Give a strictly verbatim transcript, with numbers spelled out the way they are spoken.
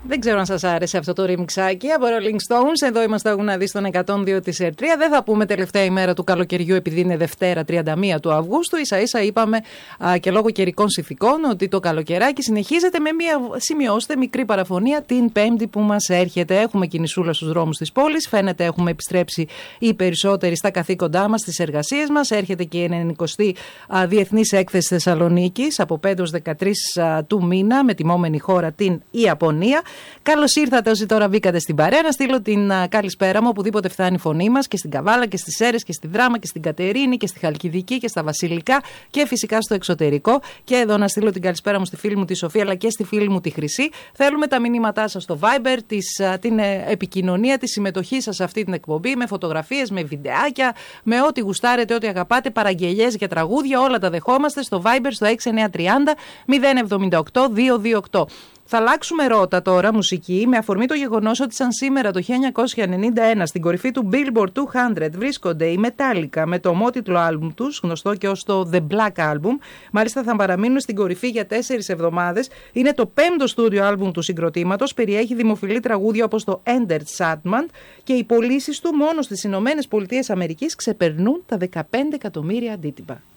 Δεν ξέρω αν σας άρεσε αυτό το ρημιξάκι από Rolling Stones. Εδώ είμαστε αγούνα δει στον εκατόν δύο της ΕΡΤΡΙΑ. Δεν θα πούμε τελευταία ημέρα του καλοκαιριού επειδή είναι Δευτέρα τριάντα μία του Αυγούστου. Ίσα ίσα είπαμε α, και λόγω καιρικών συνθηκών ότι το καλοκαιράκι συνεχίζεται με μια, σημειώστε, μικρή παραφωνία την Πέμπτη που μας έρχεται. Έχουμε κινησούλα στους δρόμους της πόλης. Φαίνεται έχουμε επιστρέψει οι περισσότεροι στα καθήκοντά μας, στις εργασίες μας. Έρχεται και η ενενηκοστή Διεθνής Έκθεση Θεσσαλονίκης από πέντε έως δεκατρείς του μήνα με τιμόμενη χώρα την Ιαπωνία. Καλώς ήρθατε όσοι τώρα μπήκατε στην παρέα. Να στείλω την uh, καλησπέρα μου οπουδήποτε φτάνει η φωνή μας και στην Καβάλα και στις Σέρρες και στη Δράμα και στην Κατερίνη και στη Χαλκιδική και στα Βασιλικά και φυσικά στο εξωτερικό. Και εδώ να στείλω την καλησπέρα μου στη φίλη μου τη Σοφία αλλά και στη φίλη μου τη Χρυσή. Θέλουμε τα μηνύματά σας στο Viber, της, uh, την uh, επικοινωνία, τη συμμετοχή σας σε αυτή την εκπομπή με φωτογραφίες, με βιντεάκια, με ό,τι γουστάρετε, ό,τι αγαπάτε, παραγγελιές για τραγούδια. Όλα τα δεχόμαστε στο Viber στο έξι εννιά τρία μηδέν μηδέν εβδομήντα οκτώ διακόσια είκοσι οκτώ. Θα αλλάξουμε ρότα τώρα μουσική με αφορμή το γεγονός ότι σαν σήμερα το χίλια εννιακόσια ενενήντα ένα στην κορυφή του Billboard εκατό βρίσκονται οι Metallica με το ομότιτλο άλμπουμ τους, γνωστό και ως το The Black Album. Μάλιστα θα παραμείνουν στην κορυφή για τέσσερις εβδομάδες. Είναι το πέμπτο στούντιο άλμπουμ του συγκροτήματος, περιέχει δημοφιλή τραγούδια όπως το Ender Sandman και οι πωλήσεις του μόνο στις Ηνωμένες Πολιτείες Αμερικής ξεπερνούν τα δεκαπέντε εκατομμύρια αντίτυπα.